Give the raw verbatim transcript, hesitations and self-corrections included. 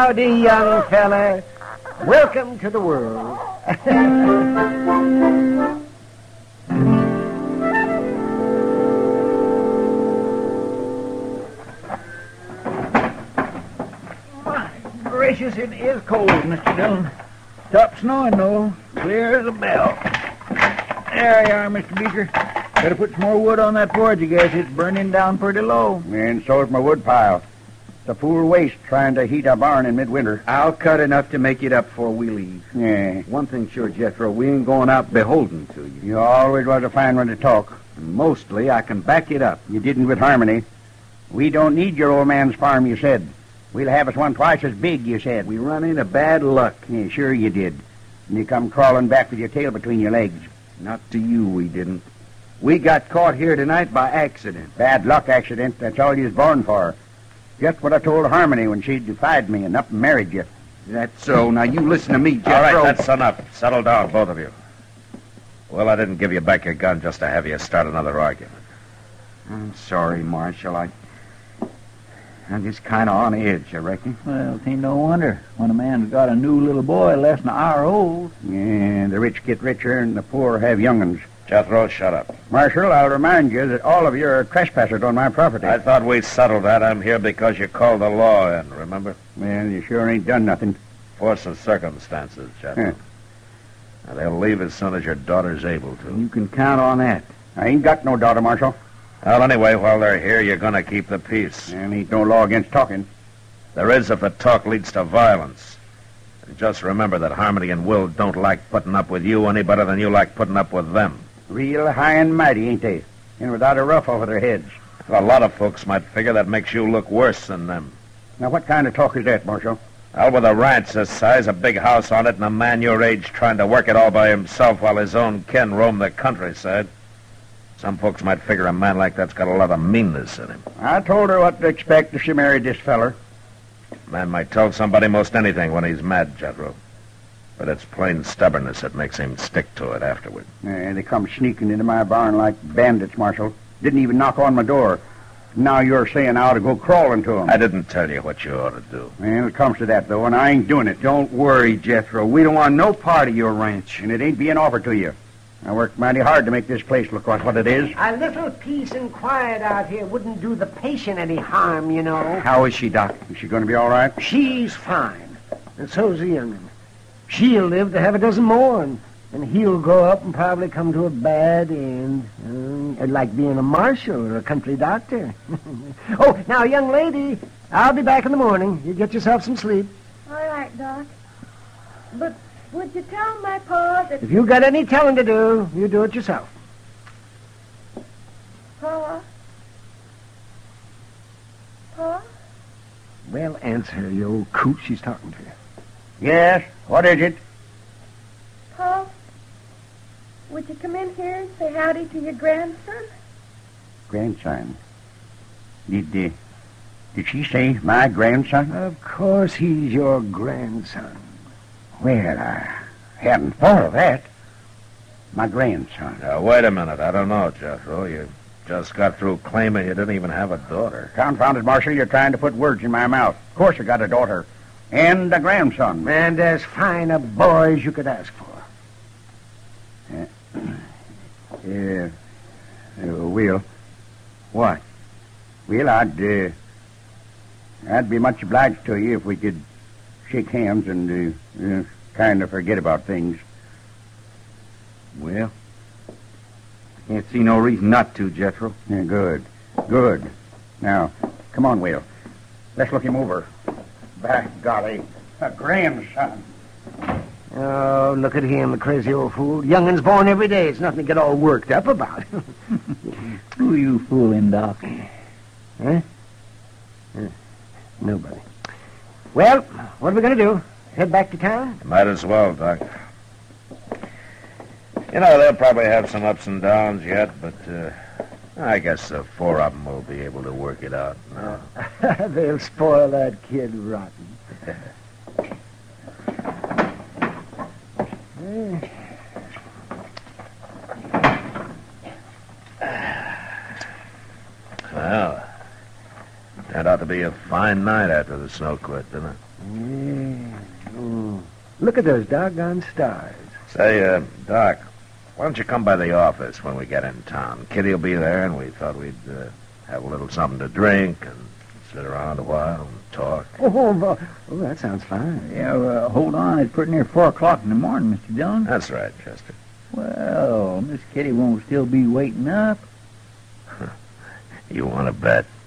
Howdy, young fella. Welcome to the world. My gracious, it is cold, Mister Dillon. Stopped snowing, though. Clear as a bell. There you are, Mister Beecher. Better put some more wood on that forge, I guess. It's burning down pretty low. And so's my wood pile. It's a fool waste trying to heat a barn in midwinter. I'll cut enough to make it up before we leave. Yeah. One thing sure, Jethro, we ain't going out beholden to you. You always was a fine one to talk. And mostly, I can back it up. You didn't with Harmony. We don't need your old man's farm, you said. We'll have us one twice as big, you said. We run into bad luck. Yeah, sure you did. And you come crawling back with your tail between your legs. Not to you, we didn't. We got caught here tonight by accident. Bad luck accident. That's all you was born for. Just what I told Harmony when she defied me and up and married you. That's so. Now, you listen to me, Jethro. All right, that's enough. Settle down, both of you. Well, I didn't give you back your gun just to have you start another argument. I'm sorry, Marshal. I... I'm just kind of on edge, I reckon. Well, it ain't no wonder when a man's got a new little boy less than an hour old. Yeah, the rich get richer and the poor have young'uns. Jethro, shut up. Marshal, I'll remind you that all of you are trespassers on my property. I thought we settled that. I'm here because you called the law in, remember? Well, you sure ain't done nothing. Force of circumstances, Jethro. Huh. Now, they'll leave as soon as your daughter's able to. You can count on that. I ain't got no daughter, Marshal. Well, anyway, while they're here, you're going to keep the peace. And ain't no law against talking. There is if the talk leads to violence. And just remember that Harmony and Will don't like putting up with you any better than you like putting up with them. Real high and mighty, ain't they? And without a ruff over their heads. A lot of folks might figure that makes you look worse than them. Now, what kind of talk is that, Marshal? Well, with a ranch this size, a big house on it, and a man your age trying to work it all by himself while his own kin roam the countryside. Some folks might figure a man like that's got a lot of meanness in him. I told her what to expect if she married this feller. A man might tell somebody most anything when he's mad, Jethro. But it's plain stubbornness that makes him stick to it afterward. And they come sneaking into my barn like bandits, Marshal. Didn't even knock on my door. Now you're saying I ought to go crawling to them. I didn't tell you what you ought to do. Well, it comes to that, though, and I ain't doing it. Don't worry, Jethro. We don't want no part of your ranch. And it ain't being offered to you. I worked mighty hard to make this place look like what it is. A little peace and quiet out here wouldn't do the patient any harm, you know. How is she, Doc? Is she going to be all right? She's fine, and so's the young'un. She'll live to have a dozen more, and, and he'll grow up and probably come to a bad end. Uh, like being a marshal or a country doctor. Oh, now, young lady, I'll be back in the morning. You get yourself some sleep. All right, Doc. But would you tell my pa that... If you got any telling to do, you do it yourself. Pa? Pa? Well, answer her, you old coot. She's talking to you. Yes? What is it? Pa? Would you come in here and say howdy to your grandson? Grandson. Did, uh, did she say my grandson? Of course he's your grandson. Well, I hadn't thought of that. My grandson. Now, wait a minute. I don't know, Jethro. You just got through claiming you didn't even have a daughter. Confound it, Marshal, you're trying to put words in my mouth. Of course I got a daughter. And a grandson. And as fine a boy as you could ask for. Yeah. Uh, uh, Will. What? Will, I'd, uh, I'd be much obliged to you if we could shake hands and, uh, uh, kind of forget about things. Well, can't see no reason not to, Jethro. Yeah, good. Good. Now, come on, Will. Let's look him over. By golly, a grandson. Oh, look at him, the crazy old fool. Young'un's born every day. It's nothing to get all worked up about. Who you fooling, Doc? Huh? Huh. Nobody. Well, what are we going to do? Head back to town? Might as well, Doc. You know, they'll probably have some ups and downs yet, but uh, I guess the four of them will be able to work it out now. They'll spoil that kid rotten. Well, turned out to be a fine night after the snow quit, didn't it? Look at those doggone stars. Say, uh, Doc, why don't you come by the office when we get in town? Kitty'll be there, and we thought we'd uh, have a little something to drink and sit around a while and talk. Oh, bo- oh that sounds fine. Yeah, uh, hold on. It's pretty near four o'clock in the morning, Mister Dillon. That's right, Chester. Well, Miss Kitty won't still be waiting up. You want to bet?